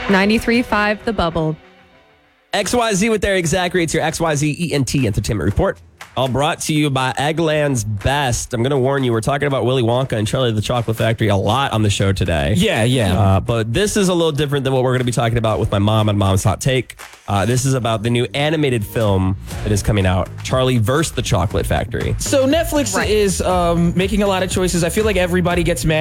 93.5 The Bubble. XYZ with their exact rates, your XYZ ENT Entertainment Report. All brought to you by Eggland's Best. I'm going to warn you, we're talking about Willy Wonka and Charlie the Chocolate Factory a lot on the show today. Yeah. But this is a little different than what we're going to be talking about with my mom and Mom's Hot Take. This is about the new animated film that is coming out, Charlie vs. the Chocolate Factory. So Netflix is making a lot of choices. I feel like everybody gets mad